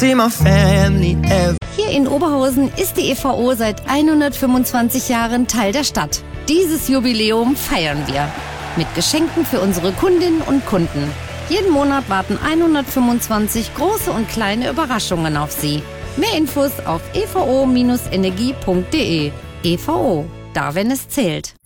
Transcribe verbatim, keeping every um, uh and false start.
See my family every Hier in Oberhausen ist die E V O seit hundertfünfundzwanzig Jahren Teil der Stadt. Dieses Jubiläum feiern wir mit Geschenken für unsere Kundinnen und Kunden. Jeden Monat warten hundertfünfundzwanzig große und kleine Überraschungen auf Sie. Mehr Infos auf e v o Bindestrich energie punkt de. E V O, da wenn es zählt.